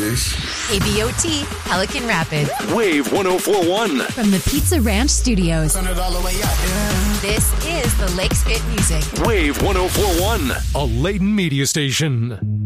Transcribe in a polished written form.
Fish. KBOT, Pelican Rapids. Wave 104.1. From the Pizza Ranch Studios. Turn it all the way up. Yeah. This is the Lakes Fit Music. Wave 104.1. A Layton media station.